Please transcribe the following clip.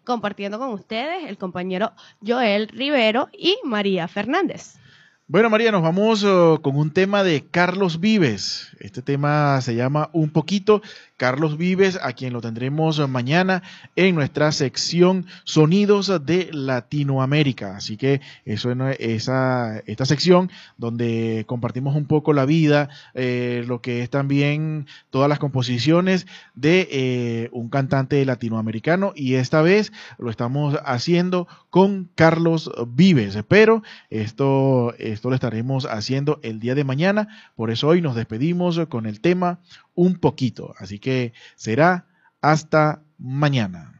compartiendo con ustedes el compañero Joel Rivero y María Fernández. Bueno, María, nos vamos con un tema de Carlos Vives. Este tema se llama Un Poquito. Carlos Vives, a quien lo tendremos mañana en nuestra sección Sonidos de Latinoamérica. Así que eso es esta sección donde compartimos un poco la vida, lo que es también todas las composiciones de un cantante latinoamericano, y esta vez lo estamos haciendo con Carlos Vives, pero esto lo estaremos haciendo el día de mañana, por eso hoy nos despedimos con el tema Un Poquito. Así que será hasta mañana.